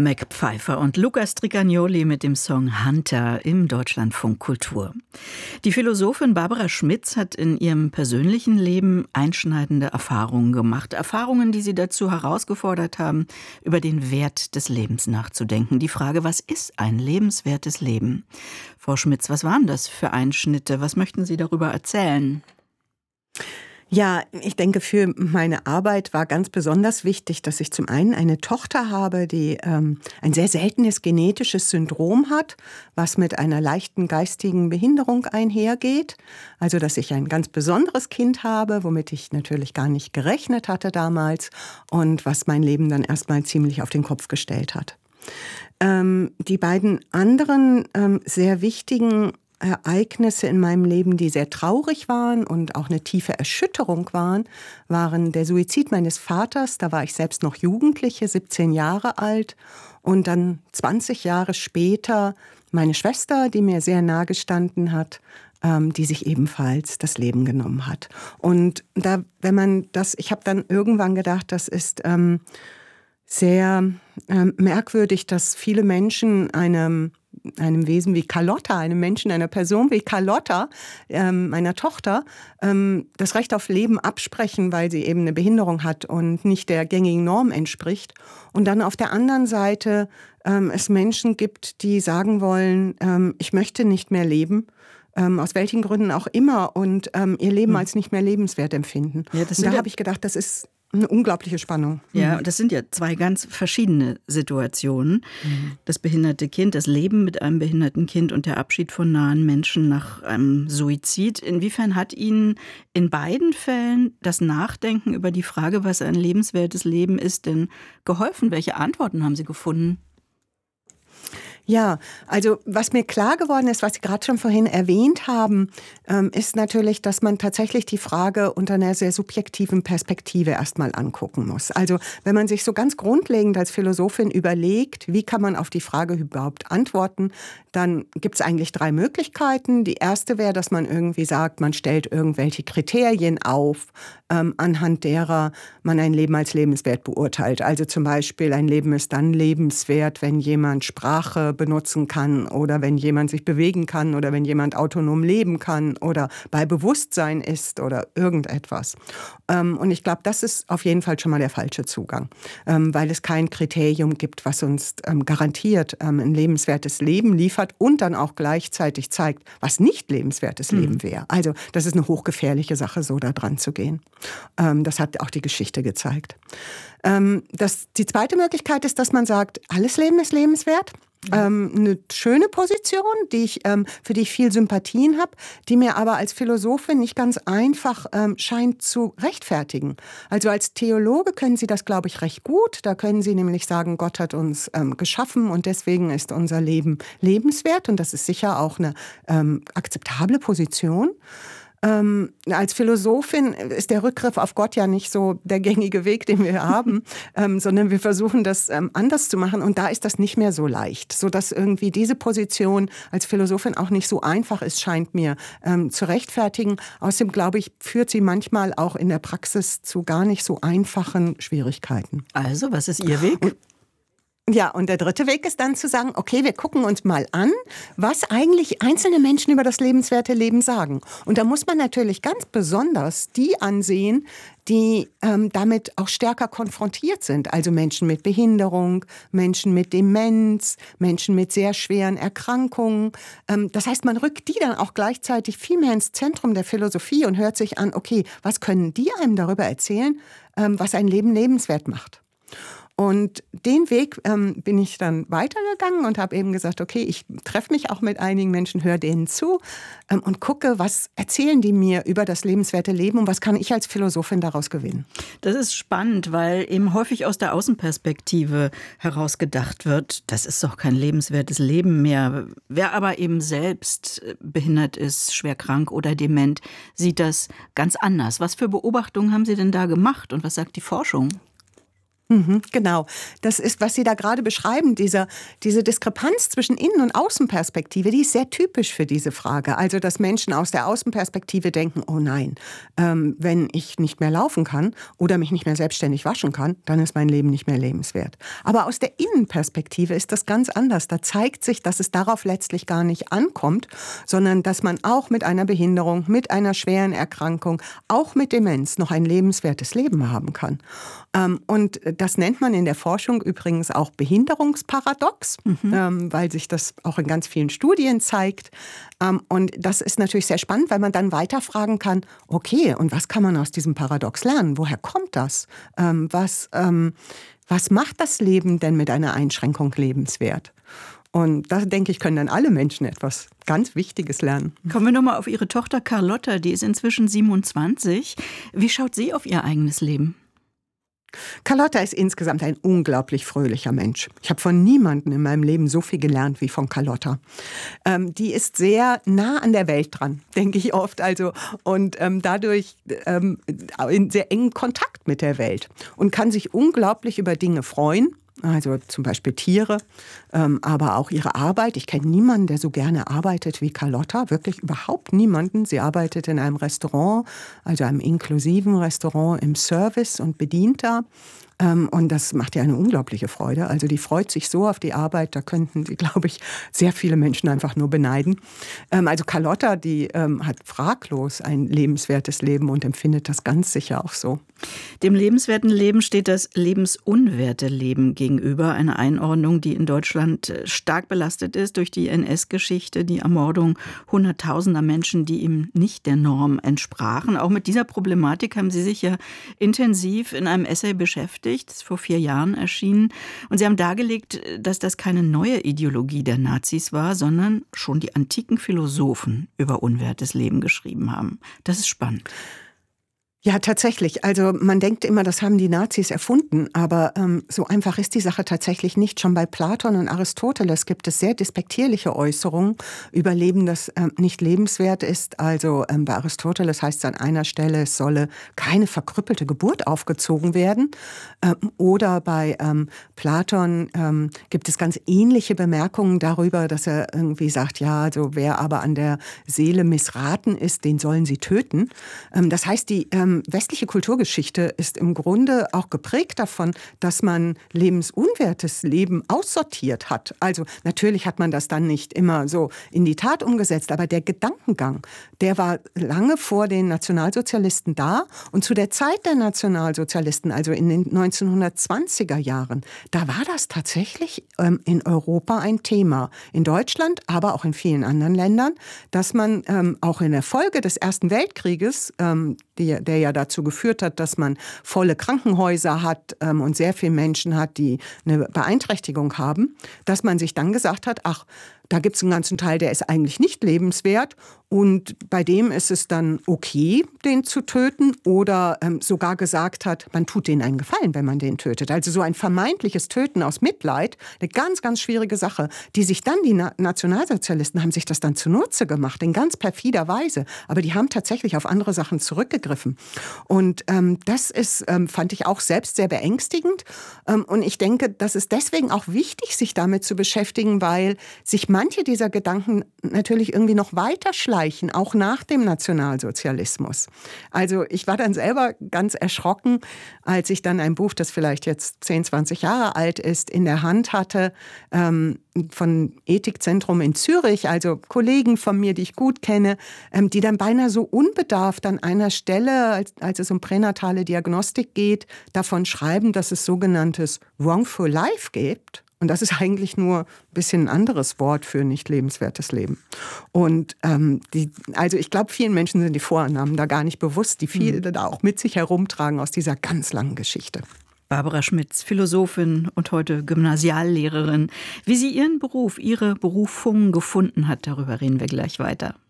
Mac Pfeiffer und Luca Strigagnoli mit dem Song Hunter im Deutschlandfunk Kultur. Die Philosophin Barbara Schmitz hat in ihrem persönlichen Leben einschneidende Erfahrungen gemacht. Erfahrungen, die sie dazu herausgefordert haben, über den Wert des Lebens nachzudenken. Die Frage, was ist ein lebenswertes Leben? Frau Schmitz, was waren das für Einschnitte? Was möchten Sie darüber erzählen? Ja, ich denke, für meine Arbeit war ganz besonders wichtig, dass ich zum einen eine Tochter habe, die ein sehr seltenes genetisches Syndrom hat, was mit einer leichten geistigen Behinderung einhergeht. Also, dass ich ein ganz besonderes Kind habe, womit ich natürlich gar nicht gerechnet hatte damals und was mein Leben dann erstmal ziemlich auf den Kopf gestellt hat. Die beiden anderen sehr wichtigen Ereignisse in meinem Leben, die sehr traurig waren und auch eine tiefe Erschütterung waren der Suizid meines Vaters. Da war ich selbst noch Jugendliche, 17 Jahre alt. Und dann 20 Jahre später meine Schwester, die mir sehr nahe gestanden hat, die sich ebenfalls das Leben genommen hat. Und da, ich habe dann irgendwann gedacht, das ist sehr merkwürdig, dass viele Menschen einem Wesen wie Carlotta, einer Person wie Carlotta, meiner Tochter, das Recht auf Leben absprechen, weil sie eben eine Behinderung hat und nicht der gängigen Norm entspricht. Und dann auf der anderen Seite es Menschen gibt, die sagen wollen, ich möchte nicht mehr leben, aus welchen Gründen auch immer, und ihr Leben als nicht mehr lebenswert empfinden. Ja, und da habe ich gedacht, das ist eine unglaubliche Spannung. Ja, das sind ja zwei ganz verschiedene Situationen. Das behinderte Kind, das Leben mit einem behinderten Kind und der Abschied von nahen Menschen nach einem Suizid. Inwiefern hat Ihnen in beiden Fällen das Nachdenken über die Frage, was ein lebenswertes Leben ist, denn geholfen? Welche Antworten haben Sie gefunden? Ja, also was mir klar geworden ist, was Sie gerade schon vorhin erwähnt haben, ist natürlich, dass man tatsächlich die Frage unter einer sehr subjektiven Perspektive erstmal angucken muss. Also wenn man sich so ganz grundlegend als Philosophin überlegt, wie kann man auf die Frage überhaupt antworten, dann gibt es eigentlich 3 Möglichkeiten. Die erste wäre, dass man irgendwie sagt, man stellt irgendwelche Kriterien auf, anhand derer man ein Leben als lebenswert beurteilt. Also zum Beispiel, ein Leben ist dann lebenswert, wenn jemand Sprache benutzen kann oder wenn jemand sich bewegen kann oder wenn jemand autonom leben kann oder bei Bewusstsein ist oder irgendetwas. Und ich glaube, das ist auf jeden Fall schon mal der falsche Zugang, weil es kein Kriterium gibt, was uns garantiert ein lebenswertes Leben liefert und dann auch gleichzeitig zeigt, was nicht lebenswertes Leben wäre. Also das ist eine hochgefährliche Sache, so da dran zu gehen. Das hat auch die Geschichte gezeigt. Die zweite Möglichkeit ist, dass man sagt, alles Leben ist lebenswert. Eine schöne Position, für die ich viel Sympathien habe, die mir aber als Philosophin nicht ganz einfach scheint zu rechtfertigen. Also als Theologe können Sie das, glaube ich, recht gut. Da können Sie nämlich sagen, Gott hat uns geschaffen und deswegen ist unser Leben lebenswert. Und das ist sicher auch eine akzeptable Position. Als Philosophin ist der Rückgriff auf Gott ja nicht so der gängige Weg, den wir haben, sondern wir versuchen das anders zu machen, und da ist das nicht mehr so leicht, sodass irgendwie diese Position als Philosophin auch nicht so einfach ist, scheint mir zu rechtfertigen. Außerdem, glaube ich, führt sie manchmal auch in der Praxis zu gar nicht so einfachen Schwierigkeiten. Also, was ist Ihr Weg? Ja, und der dritte Weg ist dann zu sagen, okay, wir gucken uns mal an, was eigentlich einzelne Menschen über das lebenswerte Leben sagen. Und da muss man natürlich ganz besonders die ansehen, die damit auch stärker konfrontiert sind. Also Menschen mit Behinderung, Menschen mit Demenz, Menschen mit sehr schweren Erkrankungen. Das heißt, man rückt die dann auch gleichzeitig viel mehr ins Zentrum der Philosophie und hört sich an, okay, was können die einem darüber erzählen, was ein Leben lebenswert macht? Und den Weg bin ich dann weitergegangen und habe eben gesagt, okay, ich treffe mich auch mit einigen Menschen, höre denen zu und gucke, was erzählen die mir über das lebenswerte Leben und was kann ich als Philosophin daraus gewinnen. Das ist spannend, weil eben häufig aus der Außenperspektive heraus gedacht wird, das ist doch kein lebenswertes Leben mehr. Wer aber eben selbst behindert ist, schwer krank oder dement, sieht das ganz anders. Was für Beobachtungen haben Sie denn da gemacht und was sagt die Forschung? Genau. Das ist, was Sie da gerade beschreiben, diese Diskrepanz zwischen Innen- und Außenperspektive, die ist sehr typisch für diese Frage. Also, dass Menschen aus der Außenperspektive denken, oh nein, wenn ich nicht mehr laufen kann oder mich nicht mehr selbstständig waschen kann, dann ist mein Leben nicht mehr lebenswert. Aber aus der Innenperspektive ist das ganz anders. Da zeigt sich, dass es darauf letztlich gar nicht ankommt, sondern dass man auch mit einer Behinderung, mit einer schweren Erkrankung, auch mit Demenz noch ein lebenswertes Leben haben kann. Und das nennt man in der Forschung übrigens auch Behinderungsparadox, weil sich das auch in ganz vielen Studien zeigt. Und das ist natürlich sehr spannend, weil man dann weiterfragen kann, okay, und was kann man aus diesem Paradox lernen? Woher kommt das? Was macht das Leben denn mit einer Einschränkung lebenswert? Und da, denke ich, können dann alle Menschen etwas ganz Wichtiges lernen. Kommen wir nochmal auf Ihre Tochter Carlotta, die ist inzwischen 27. Wie schaut sie auf ihr eigenes Leben? Carlotta ist insgesamt ein unglaublich fröhlicher Mensch. Ich habe von niemandem in meinem Leben so viel gelernt wie von Carlotta. Die ist sehr nah an der Welt dran, denke ich oft. Also, und dadurch in sehr engen Kontakt mit der Welt und kann sich unglaublich über Dinge freuen. Also zum Beispiel Tiere, aber auch ihre Arbeit. Ich kenne niemanden, der so gerne arbeitet wie Carlotta, wirklich überhaupt niemanden. Sie arbeitet in einem Restaurant, also einem inklusiven Restaurant im Service und bedient da. Und das macht ihr eine unglaubliche Freude. Also die freut sich so auf die Arbeit, da könnten sie, glaube ich, sehr viele Menschen einfach nur beneiden. Also Carlotta, die hat fraglos ein lebenswertes Leben und empfindet das ganz sicher auch so. Dem lebenswerten Leben steht das lebensunwerte Leben gegenüber. Eine Einordnung, die in Deutschland stark belastet ist durch die NS-Geschichte, die Ermordung hunderttausender Menschen, die ihm nicht der Norm entsprachen. Auch mit dieser Problematik haben Sie sich ja intensiv in einem Essay beschäftigt. Das ist vor 4 Jahren erschienen. Und Sie haben dargelegt, dass das keine neue Ideologie der Nazis war, sondern schon die antiken Philosophen über unwertes Leben geschrieben haben. Das ist spannend. Ja, tatsächlich. Also man denkt immer, das haben die Nazis erfunden, aber so einfach ist die Sache tatsächlich nicht. Schon bei Platon und Aristoteles gibt es sehr despektierliche Äußerungen über Leben, das nicht lebenswert ist. Also bei Aristoteles heißt es an einer Stelle, es solle keine verkrüppelte Geburt aufgezogen werden. Oder bei Platon gibt es ganz ähnliche Bemerkungen darüber, dass er irgendwie sagt, ja, also wer aber an der Seele missraten ist, den sollen sie töten. Das heißt, die westliche Kulturgeschichte ist im Grunde auch geprägt davon, dass man lebensunwertes Leben aussortiert hat. Also natürlich hat man das dann nicht immer so in die Tat umgesetzt, aber der Gedankengang, der war lange vor den Nationalsozialisten da. Und zu der Zeit der Nationalsozialisten, also in den 1920er Jahren, da war das tatsächlich in Europa ein Thema. In Deutschland, aber auch in vielen anderen Ländern, dass man auch in der Folge des Ersten Weltkrieges, der ja dazu geführt hat, dass man volle Krankenhäuser hat und sehr viele Menschen hat, die eine Beeinträchtigung haben, dass man sich dann gesagt hat, ach, da gibt es einen ganzen Teil, der ist eigentlich nicht lebenswert und bei dem ist es dann okay, den zu töten oder sogar gesagt hat, man tut denen einen Gefallen, wenn man den tötet. Also so ein vermeintliches Töten aus Mitleid, eine ganz, ganz schwierige Sache, die sich dann die Nationalsozialisten haben sich das dann zunutze gemacht, in ganz perfider Weise, aber die haben tatsächlich auf andere Sachen zurückgegriffen. Und das ist, fand ich auch selbst sehr beängstigend und ich denke, das ist deswegen auch wichtig, sich damit zu beschäftigen, weil sich manche dieser Gedanken natürlich irgendwie noch weiter schleichen, auch nach dem Nationalsozialismus. Also ich war dann selber ganz erschrocken, als ich dann ein Buch, das vielleicht jetzt 10, 20 Jahre alt ist, in der Hand hatte, von Ethikzentrum in Zürich, also Kollegen von mir, die ich gut kenne, die dann beinahe so unbedarft an einer Stelle, als es um pränatale Diagnostik geht, davon schreiben, dass es sogenanntes Wrongful Life gibt. Und das ist eigentlich nur ein bisschen ein anderes Wort für nicht lebenswertes Leben. Und also ich glaube, vielen Menschen sind die Vorannahmen da gar nicht bewusst, die viele da auch mit sich herumtragen aus dieser ganz langen Geschichte. Barbara Schmitz, Philosophin und heute Gymnasiallehrerin. Wie sie ihren Beruf, ihre Berufung gefunden hat, darüber reden wir gleich weiter.